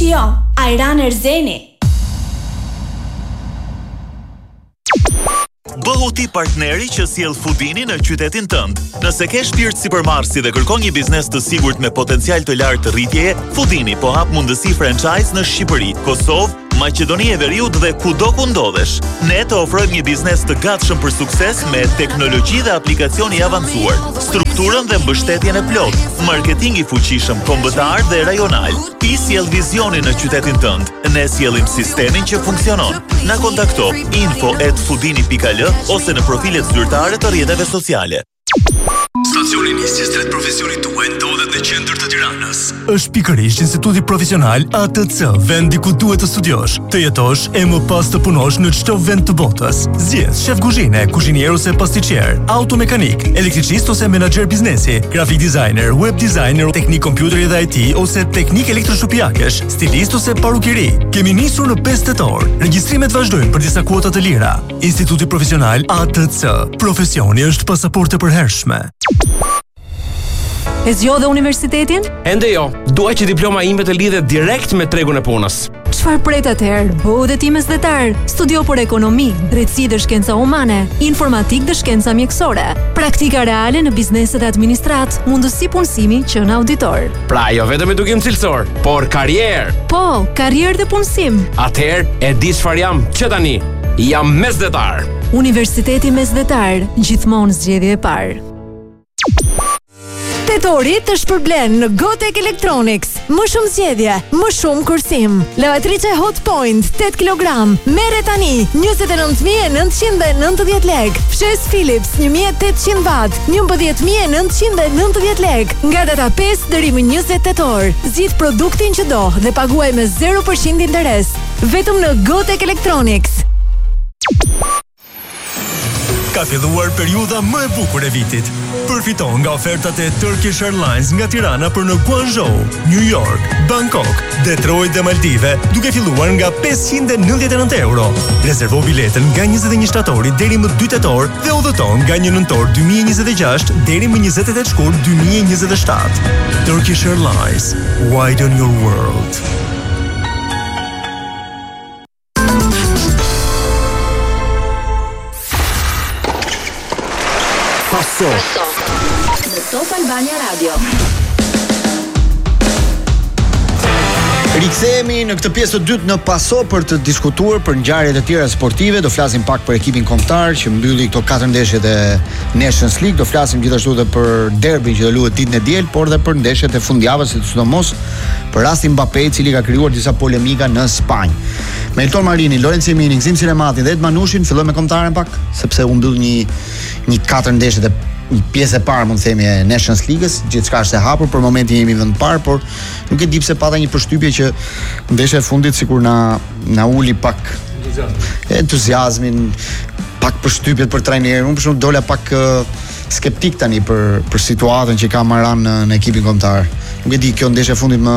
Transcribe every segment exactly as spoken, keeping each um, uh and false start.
Shio, Ajran Erzeni. Bëhu ti partneri që sjell Foodini në qytetin tënd. Nëse ke shpirt sipërmarrësi dhe kërkon një biznes të sigurt me potencial të lartë të rritjeje, Foodini po hap mundësi franchise në Shqipëri, Kosovë, Maqedoni e Veriut dhe kudo ku ndodhesh. Ne të ofrojmë një biznes të gatshëm për sukses me teknologji dhe aplikacion i avancuar, strukturën dhe mbështetjen e plot, marketing i fuqishëm kombëtar dhe rajonal. Ti sjell vizionin në qytetin tënd. Ne sjellim sistemin që funksionon. Na kontakto info at foodini dot al ose në profilet zyrtare të rrjeteve sociale. Stacioni nisjes drejt profesionit tuaj ndodhet në qendër të Tiranës. Është pikërisht Instituti Profesional A T C, vendi ku duhet të studiosh, të jetosh e më pas të punosh në çdo vend të botës. Zgjedh shef kuzhine, kuzhinier ose pasticcier, automekanik, elektricist ose menaxher biznesi, grafik designer, web designer, teknik kompjuteri dhe I T ose teknik elektroshupiakesh, stilist ose parukeri. Kemi nisur në pesë tetor. Regjistrimet vazhdojnë për disa kuota të lira. Instituti Profesional A T C. Profesioni është pasaportë e përhershme. E zgjodhe universitetin? Ende jo, dua që diploma ime të lidhet direkt me tregun e punës. Çfarë pret atëherë? Bëhu dhe ti mesdhetar. Studio për ekonomi, drejtësi dhe shkenca humane, informatik dhe shkenca mjekësore, praktika reale në bizneset e administrat, mundësi punësimi që në auditor. Pra jo vetëm edukim cilësor, por karrierë. Po, karrierë dhe punësim. Atëherë e di çfarë jam që tani. Jam mesdhetar. Universiteti Mesdhetar, gjithmonë zgjedhje e parë. Tetori të shpërblen në Gotek Electronics. Më shumë zgjedhje, më shumë kursim. Lavatrice Hot Point tetë kilogram. Merre tani njëzet e nëntë mijë e nëntëqind e nëntëdhjetë lekë. Fshes Philips një mijë e tetëqind watt, njëmbëdhjetë mijë e nëntëqind e nëntëdhjetë lekë. Nga data pesë deri më njëzet tetor. Zgjidh produktin që do dhe paguaj me zero përqind interes. Vetëm në Gotek Electronics. Ka filluar periudha më e bukur e vitit. Përfiton nga ofertat e Turkish Airlines nga Tirana për në Guangzhou, New York, Bangkok, Detroit dhe Maldive, duke filluar nga pesëqind e nëntëdhjetë e nëntë euro. Rezervo biletën nga njëzet e një shtatori deri më dy tetor dhe udhëton nga një nëntor dy mijë e njëzet e gjashtë deri më njëzet e tetë shkurt dy mijë e njëzet e shtatë. Turkish Airlines, widen your world. Paso. Në Top Albania Radio. Rikthehemi në këtë pjesë të dytë në Paso për të diskutuar për ngjarjet e tjera sportive. Do flasim pak për ekipin kombëtar që mbylli këto katër ndeshjet e Nations League. Do flasim gjithashtu edhe për derbin që do luhet ditën e diel, por edhe për ndeshjet e fundjavës, sidomos për rastin Mbappé, i cili ka krijuar disa polemika në Spanjë. Me Elton Marini, Lorenzo Emini, Gzim Sinemati dhe Ed Manushin, fillojmë me kombëtaren pak, sepse u mbyll një një katër ndeshjet e një pjesë e parë, mund të themi, e Nations League-s, gjithçka është e hapur, për momentin jemi vend parë, por nuk e di pse pata një përshtypje që ndeshja e fundit sikur na na uli pak entuziazmin, pak përshtypjet për trajnerin. Unë për shembull dola pak uh, skeptik tani për për situatën që ka marrën në, në ekipin kombëtar. Nuk e di, kjo ndeshje e fundit më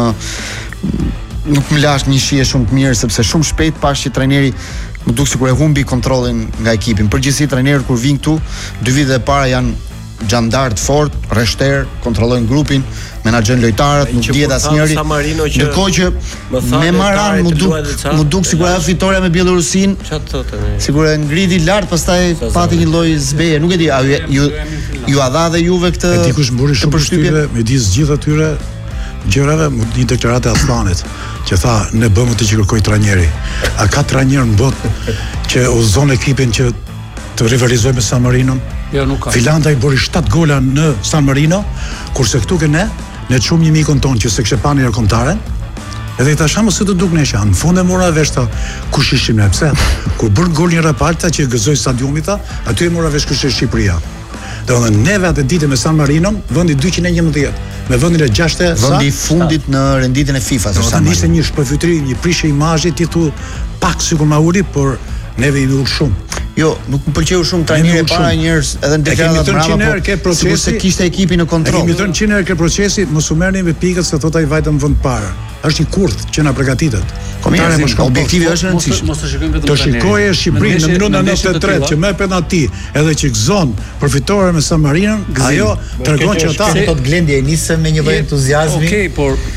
nuk më lash një shije shumë të mirë, sepse shumë shpejt pash që trajneri më duk sikur e humbi kontrollin nga ekipi. Përgjithësi trajnerët kur vijnë këtu, dy vitet e para janë xhandar të fortë, rreshter, kontrollojnë grupin, menaxhojnë lojtarët, nuk dihet asnjëri. Ndërkohë që me Maran më duk më duk sikur ajo fitoria me Bielorusin. Çfarë thotë? Sikur e ngriti lart, pastaj pati një lloj zbeje. Nuk e di, ju ju a dha dhe juve këtë e dikush mburi shumë përshtypje midis gjithë atyre gjërave, një deklaratë e Aslanit që tha ne bëmë të që kërkoj trajneri. A ka trajner në botë që udhëzon ekipin që të rivalizoj me San Marino? Jo, nuk ka. Filanda i bori shtatë gola në San Marino, kurse këtu ke ne, ne të shumë një mikon tonë që se kështë pa një kontaren, edhe i tasha më së të duk në isha, në fund e mora vesh ta kush ishim ne, pse? Kur bërë gol një rapalta që gëzoj stadiumit ta, aty e mora vesh kush e Shqipëria. Dhe dhe neve atë dite me San Marino, vëndi dyqind e njëmbëdhjetë, me vëndin e gjashtë e vëndi fundit në renditjen e FIFA-s. Do të ishte një shpërfytëri, një prishje imazhi, ti thu pak sikur ma uli, por neve i ull shumë. Jo, nuk më pëlqeu shumë trajneri e para njerëz edhe në deklarat brava, po se kishte ekipin në kontroll. E kemi thënë qind herë ke procesi, mos u merrni me pikat se thot ai vajtëm vend parë. Është një kurth që na përgatitet. Komentare më shkon. Objektivi është rëndësishëm. Mos të shikojmë vetëm trajnerin. Të shikojë Shqipërinë në minutën e nëntëdhjetë e tretë që me penalti edhe që gëzon përfitore me San Marino, ajo tregon që ata thot Glendi e nisën me një lloj entuziazmi. Okej, por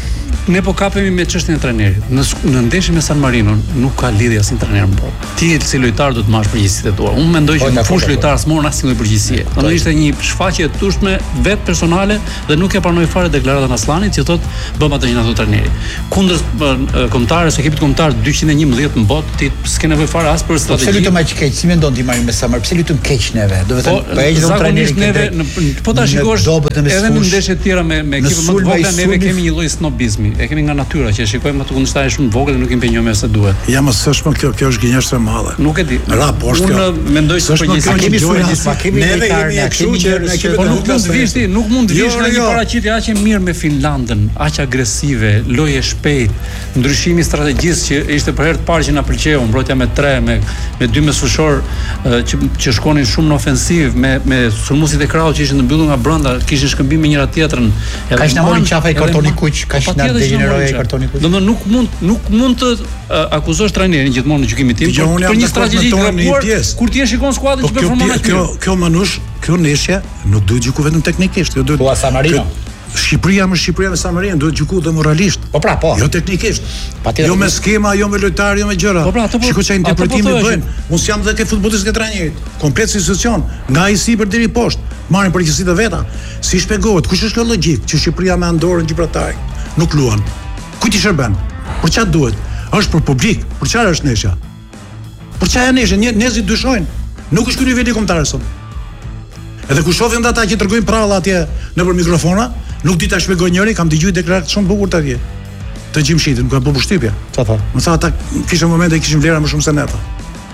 ne po kapemi me çështjen e trajnerit. Në në ndeshjen me San Marino nuk ka lidhje asnjë trajner në botë. Ti si lojtar do të marrësh përgjegjësitë e tua. Unë mendoj që në fushë lojtar s'morën asnjë përgjegjësi. Do ishte një shfaqje e tushme vetë personale dhe nuk e pranoi fare deklaratën Aslanit që thotë bëm atë që na thotë trajneri. Kundër kombëtarës, ekipit kombëtar dyqind e njëmbëdhjetë në botë, ti s'ke nevojë fare as për strategji. Pse lutem aq keq? Si mendon ti marrim me San Marino? Pse lutem keq neve? Do të thënë, po e gjithë trajneri neve po ta shikosh edhe në ndeshje të tjera me me ekipet më të vogla neve kemi një lloj snobizmi. E kemi nga natyra që shikojmë ato kundërshtarë shumë të vogël dhe nuk kemi penjohemi sa duhet. Ja mos s'është kjo, kjo është gënjeshtër e madhe. Nuk e di. Raport kjo. Unë mendoj se përgjithësi kemi sulma, kemi neve jemi kështu që ne kemi po nuk mund të vish ti, nuk mund të vish në një paraqitje aq e mirë me Finlandën, aq agresive, lojë shpejt, ndryshimi strategjisë që ishte për herë të parë që na pëlqeu, mbrojtja me tre, me me dy mesfushor që që shkonin shumë në ofensiv, me me sulmuesit e krahut që ishin të mbyllur nga brenda, kishin shkëmbim me njëra tjetrën. Kaq na morin qafa i kartoni kuq, kaq na degeneroi kartoni kuq. Domethënë nuk mund nuk mund të akuzosh trajnerin gjithmonë në gjykimin tim për një strategji të gabuar kur ti e shikon skuadrën që performon aty. Kjo kjo manush, kjo ndeshje nuk duhet gjyku vetëm teknikisht, jo duhet. Po San Marino. Shqipëria me Shqipëria me San Marino duhet gjyku dhe moralisht. Po pra, po. Jo teknikisht. Jo me skema, jo me lojtar, jo me gjëra. Po pra, shikoj çfarë interpretimi bëjnë. Unë jam dhe ke futbollistët e trajnerit. Komplet situacion, nga ai sipër deri poshtë, marrin përgjegjësitë veta. Si shpjegohet? Kush është kjo logjik që Shqipëria me Andorrën, Gibraltarin nuk luan? Kujt i shërben? Për çfarë duhet? Është për publik. Për çfarë është ndeshja? Për çfarë ndeshja? Njerëzit dyshojnë. Nuk është ky niveli kombëtar sot. Edhe kur shohin ata që tregojnë pralla atje nëpër mikrofona, nuk di ta shpjegoj njëri, kam dëgjuar deklaratë shumë bukur atje. Të Gjimshitit, nuk ka bërë përshtypje. Çfarë tha? Më tha ata kishin momente që kishin vlera më shumë se ne ata.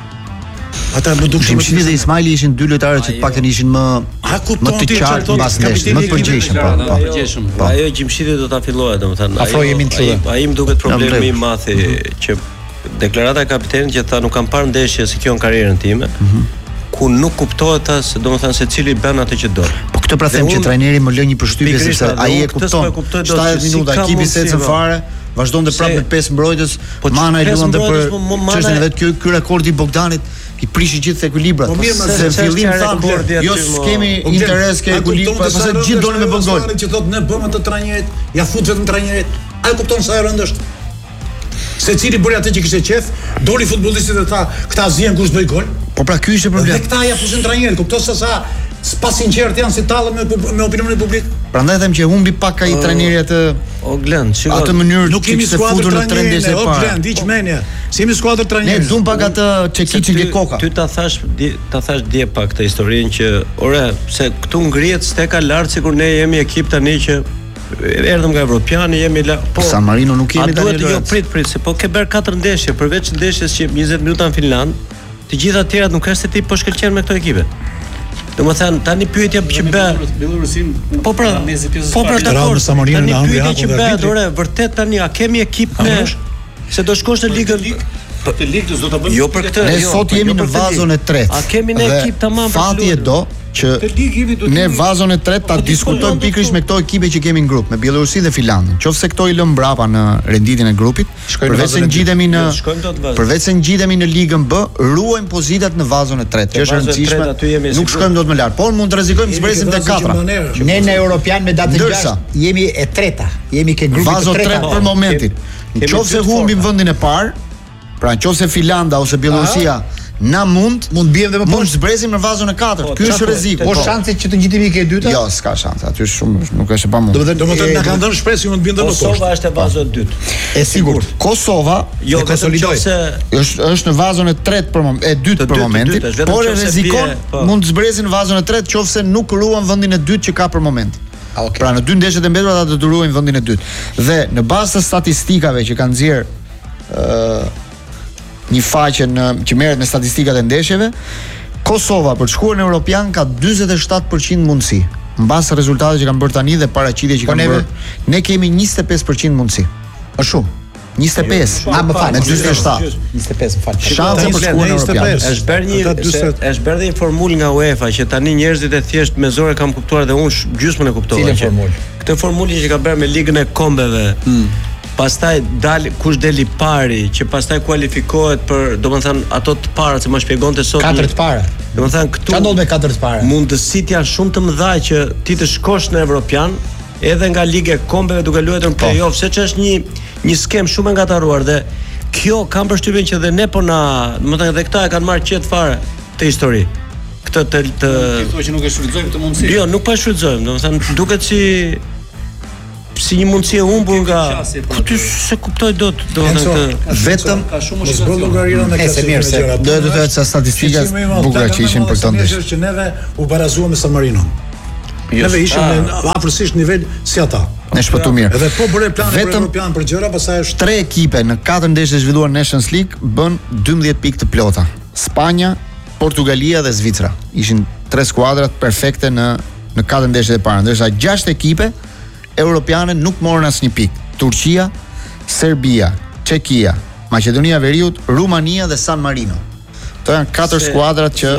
Ata më dukshëm Gjimshiti dhe Ismaili ishin dy lojtarë që të paktën ishin më më të qartë mbas ndeshjes, më të përgjegjshëm, po, po. Ajo Gjimshiti do ta filloje, domethënë. Afro jemi në këtë. Ai më duket problemi i madh që deklarata e kapitenit që tha nuk kam parë ndeshje si kjo në karrierën time. Ku nuk kuptohet as, domethënë se cili bën atë që do. Po këtë pra them që trajneri më lë një përshtypje sepse ai e kupton. shtatëdhjetë minuta ekipi secën fare, vazhdonte prapë me pesë mbrojtës, Mana i luante për çështën e vet ky ky rekordi i Bogdanit i prishi gjithë ekuilibrat. Po mirë, se fillim thamë, jo s'kemi interes ke ekuilibri, pse gjithë donin me bën gol. Që thotë ne bëm atë trajnerit, ja fut vetëm trajnerit. Ai kupton sa e rëndë është. Secili bëri atë që kishte qef, doli futbollistët e tha, këta zien kush bëj gol. Po pra ky ishte problem. Dhe këta ja fusin trajnerin, kupton se sa pa sinqert janë si tallën me me opinionin publik. Prandaj them që humbi pak ai trajneri atë o Glen, shikoj. Atë mënyrë nuk kemi skuadër në tre ndeshje parë. O Glen, diç menje. Si jemi skuadër trajneri. Ne dum pak atë çekiçin ke koka. Ty ta thash ta thash dje pak këtë historinë që ore, se këtu ngrihet steka lart sikur ne jemi ekip tani që erdhëm nga Evropiani, jemi la, po San Marino nuk kemi tani. Jo prit prit se po ke bër katër ndeshje përveç ndeshjes që njëzet minuta në Finland, të gjitha të tjerat nuk është se ti po shkëlqen me këto ekipe. Domethënë tani pyetja që bë Bielorusin po pra po pra dakord tani pyetja që bë ore vërtet tani a kemi ekip me se do shkosh në ligën të ligës do ta bëjmë jo për këtë ne sot jemi në vazon e tretë a kemi ne ekip tamam fati e do që ne vazon e tretë ta diskutojmë pikërisht me këto ekipe që kemi në grup, me Bielorusinë dhe Finlandën. Qofse këto i lëm mbrapa në renditjen e grupit, përveç se ngjitemi në përveç se ngjitemi në ligën B, ruajmë pozitat në vazon e tretë, që është e rëndësishme. Nuk shkojmë dot më lart, por mund të rrezikojmë të zbresim te katra. Ne në Europian me datën gjashtë jemi e treta, jemi ke grupin e tretë për momentin. Qofse humbim vendin e parë, pra nëse Finlanda ose Bielorusia na mund mund bien dhe më poshtë zbresim në vazon e katërt. Ky është rreziku. Po shanset që të ngjitemi ke e dyta? Jo, s'ka shanse. Aty është shumë, nuk është e pamundur. Domethënë, domethënë na kanë dhënë shpresë që mund të bien dhe më poshtë. Kosova është e vazon e dytë. E sigurt. Kosova jo konsolidoi. Është është në vazon e tretë për moment, e dytë për momentin, por e rrezikon mund të zbresin në vazon e tretë nëse nuk ruan vendin e dytë që ka për moment. Okay. Pra në dy ndeshjet e mbetura ata do të ruajnë vendin e dytë. Dhe në bazë të statistikave që kanë nxjerr ë një faqe në që merret me statistikat e ndeshjeve, Kosova për të shkuar në Europian ka njëzet e shtatë përqind mundësi. Mbas rezultateve që kanë bërë tani dhe paraqitjet që kanë bërë, ne kemi njëzet e pesë përqind mundësi. Më shumë. njëzet e pesë. A më fal, me njëzet e shtatë. njëzet e pesë, më fal. Shanse për shkuar në Europian. Është bërë një është bërë një formulë nga UEFA që tani njerëzit e thjesht me zore kam kuptuar dhe unë gjysmën e kuptova. Cilën formulë? Këtë formulë që ka bërë me ligën e kombeve. Pastaj dal kush deli pari që pastaj kualifikohet për domethënë ato të para që më shpjegonte sot katër të para. Domethënë këtu çfarë ndodh me katër të para? Mundësitë janë shumë të mëdha që ti të shkosh në Evropian edhe nga Liga e Kombeve duke luajtur në play-off, se që është një një skem shumë e ngataruar dhe kjo kam përshtypjen që dhe ne po na, domethënë edhe këta e kanë marrë qet fare të histori. Këtë të të Ti thua që nuk e shfrytëzojmë këtë mundësi. Jo, nuk po e shfrytëzojmë, domethënë duket si si një mundësi e humbur nga ku ti se kuptoj dot domethënë vetëm ka shumë mos bëj llogarinë në këtë mirë se do të thotë se statistikat bukura që ishin për këtë ndeshje. Që neve u barazuam me San Marino. Neve ishim në afërsisht nivel si ata. Ne shpëtu mirë. Edhe po bëre planin për Europian për gjëra, pastaj është tre ekipe në katër ndeshje zhvilluar në Nations League bën dymbëdhjetë pikë të plota. Spanja, Portugalia dhe Zvicra. Ishin tre skuadrat perfekte në në katër ndeshjet e para, ndërsa gjashtë ekipe europiane nuk morën asnjë pikë. Turqia, Serbia, Çekia, Maqedonia e Veriut, Rumania dhe San Marino. Këto janë katër skuadrat që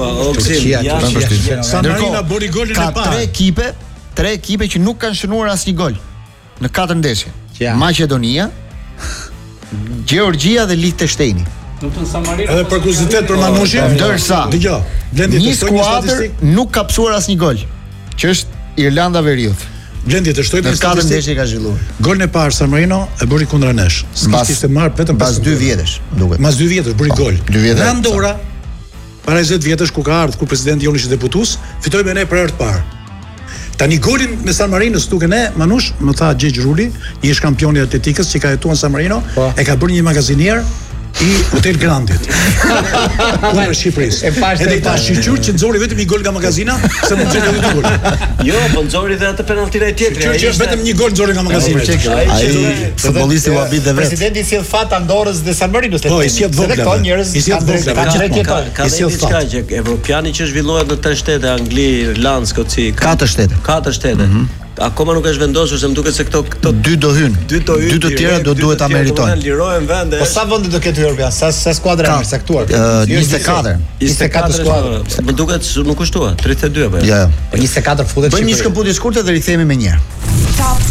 San Marino bëri golin e ka parë. tre ekipe, tre ekipe që nuk kanë shënuar asnjë gol në katër ndeshje. Maqedonia, Gjeorgjia dhe Liechtensteini. Edhe për kuriozitet për Manushin, ndërsa dëgjoj, Blendi një të shtoj një skuadër statistikë, nuk ka psuar asnjë gol, që është Irlanda e Veriut. Blendi të shtoj një Në katër ndeshje statistikë. ka zhvilluar. Golin e parë San Marino e bëri kundra nesh. Mbas- S'kishte marrë vetëm Mbas dy vjetësh, duket. Mas dy vjetësh bëri gol. dy vjetësh. Në Andorra, para njëzet vjetësh kur ka ardhur, kur presidenti jon ishte deputus, fitoi me ne për herë të parë. Tani golin me San Marino duke ne, Manush, më tha Gjegjë Ruli, një ish kampioni i atletikës që ka jetuar në San Marino, e ka bërë një magazinier i Hotel Grandit. Kundër Shqipërisë. Edhe i ta shiqur që nxori vetëm një gol nga magazina, se mund të jetë edhe dy gol. Jo, po nxori dhe atë penaltin ai tjetri. Shiqur që vetëm një gol nxori nga magazina. Ai futbollisti u habit dhe vet. Presidenti sjell fat Andorrës dhe San Marinos. Po, i sjell vogla. Këto njerëz I sjell vogla. Ka Gjithmonë. ka dhe diçka që evropiani që zhvillohet në tre shtete, Angli, Irlandë, Skoci, Katër shtete. katër shtete. Akoma nuk është vendosur se më duket se këto këto Dy do hyn. dy do hyn. Dy të tjera do duhet ta meritojnë. Lirohen vende. Po sa vende do ketë Europian? Sa sa skuadra janë saktuar? njëzet e katër. njëzet e katër skuadra. Më duket se nuk kushtua, tridhjetë e dy apo jo. Ja. Po njëzet e katër futet. Bëjmë një shkëputje shkurtër dhe rikthehemi më njëherë. Top